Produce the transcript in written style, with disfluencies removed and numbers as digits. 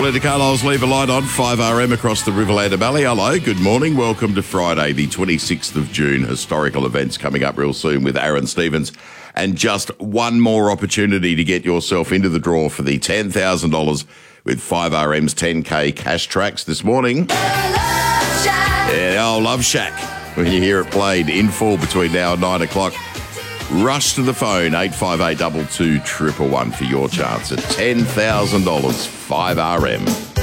Belinda Carlisle's Leave a Light on 5RM across the Riverland Valley. Hello, good morning. Welcome to Friday, the 26th of June. Historical events coming up real soon with Aaron Stevens. And just one more opportunity to get yourself into the draw for the $10,000 with 5RM's 10K cash tracks this morning. Yeah, Love Shack. When you hear it played in full between now and 9 o'clock, rush to the phone, 858 22 111 for your chance at $10,000, 5RM.